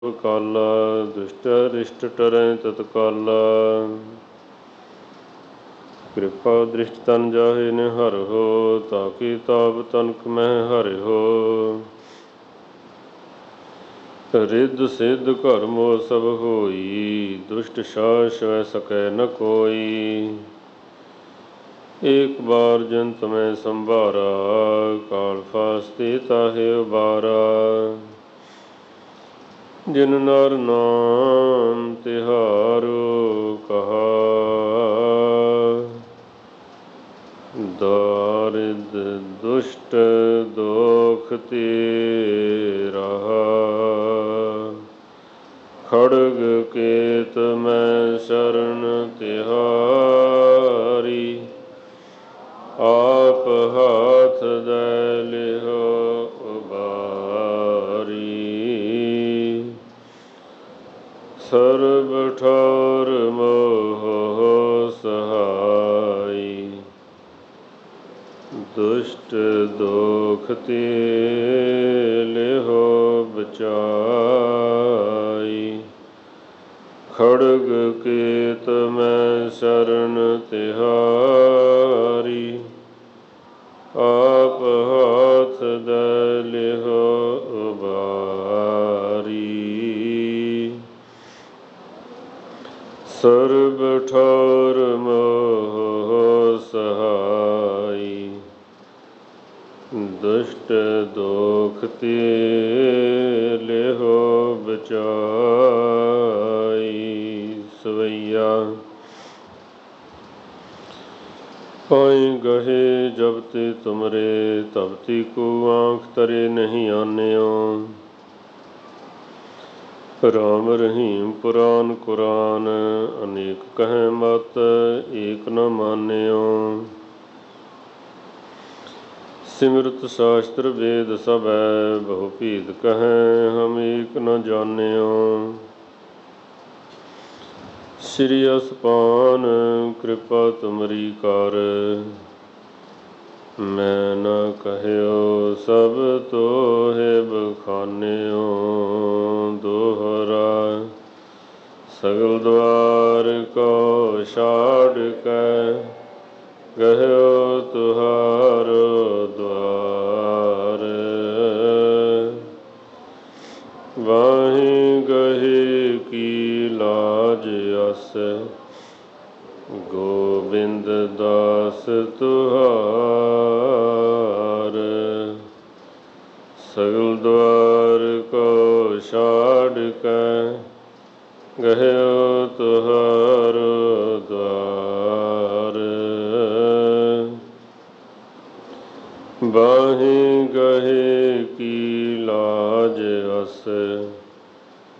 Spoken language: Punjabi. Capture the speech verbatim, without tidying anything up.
ਕਾਲਾ ਦੁਸ਼ਟ ਰਿਸ਼ਟ ਟਰੈ ਤਤਕਾਲਾ। ਕਿਰਪਾ ਦ੍ਰਿਸ਼ਟ ਤਨ ਜਾਹੇ ਨਿਹਰਹੁ, ਤਾਕੀ ਤਾਪ ਤਨਕ ਮਹਿ ਹਰਿਹੁ। ਰਿੱਧ ਸਿੱਧ ਘਰ ਮੋਹ ਸਭ ਹੋਈ, ਦੁਸ਼ਟ ਸਾਹ ਸਵੈ ਸਕੈ ਨ ਕੋਈ। ਏਕ ਬਾਰ ਜਨ ਤਮੈ ਸੰਭਾਰਾ, ਕਾਲ ਫਾਸਤੇ ਤਾਹੇ ਉਬਾਰਾ। ਜਿਨ ਨਰ ਨਾਮ ਤਿਹਾਰੋ ਕਹਾ, ਦਾਰਿਦ ਦੁਸ਼ਟ ਦੋਖ ਤੇ ਰਹਾ। ਖੜਗ ਕੇਤ ਮੈਂ ਸ਼ਰਨ ਤਿਹਾਰੀ, ਆਪ ਹਾਥ ਦੈ ਲਿਹੁ ਉਬਾਰੀ। ਸਰਬ ਠੌਰ ਮੋਹ ਸਹਾਈ, ਦੁਸ਼ਟ ਦੋਖ ਤੇ ਲਿਹੁ ਬਚਾਈ। ਖੜਗ ਕੇਤ ਮੈਂ ਸ਼ਰਨ ਤਿਹਾਰੀ, ਆਪ ਹਾਥ ਦੈ ਲਿਹੁ ਉਬਾਰੀ। ਸਰਬ ਠੌਰ ਮੋਹ ਸਹਾਈ, ਦੁਸ਼ਟ ਦੋਖ ਤੇ ਲਿਹੁ ਬਚਾਈ। ਸਵਈਆ ਪਾਈ ਗਹੇ ਜਬ ਤੇ ਤੁਮਰੇ, ਤਬ ਤੇ ਕੋ ਆਂਖ ਤਰੇ ਨਹੀਂ ਆਨਿਓ। ਰਾਮ ਰਹੀਮ ਪੁਰਾਨ ਕੁਰਾਨ, ਅਨੇਕ ਕਹਿ ਮਤ ਏਕ ਨ ਮਾਨਿਓ। ਸਿਮਰਤ ਸਾਸਤਰ ਵੇਦ ਸਭੈ, ਬਹੁ ਭੇਦ ਕਹੈ ਹਮ ਏਕ ਨ ਜਾਨਿਓ। ਸ੍ਰੀ ਅਸਪਾਨ ਕਿਰਪਾ ਤੁਮਰੀ ਕਰ, ਮੈਂ ਨ ਕਹਿਓ ਸਭ ਤੋਹਿ ਬਖਾਨਿਓ। ਦੋਹਰਾ ਸਗਲ ਦੁਆਰ ਕੋ ਛਾੜ ਕੈ, ਗਹਿਓ ਤੁਹਾਰੋ ਦੁਆਰ। ਵਾਹੀ ਗਹੀ ਕੀ ਲਾਜ ਅਸ, ਗੋਬਿੰਦ ਦਾਸ ਤੁਹਾਰ। ਸਗਲ ਦੁਆਰ ਕੋ ਛਾੜ ਕੈ, ਗਹਿਓ ਤੁਹਾਰੋ ਦੁਆਰ। ਬਾਹੀ ਗਹੀ ਕੀ ਲਾਜ ਅਸ,